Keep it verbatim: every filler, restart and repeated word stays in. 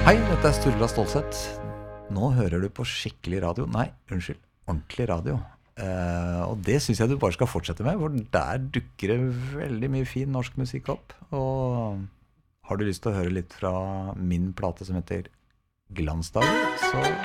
Hei, dette er Sturla Stålsett. Nå hører du på skikkelig radio. Nei, unnskyld, ordentlig radio. Eh, og det synes jeg du bare skal fortsette med, for der dukker det veldig mye fin norsk musikk opp. Og har du lyst til å høre litt fra min plate som heter Glansdager, så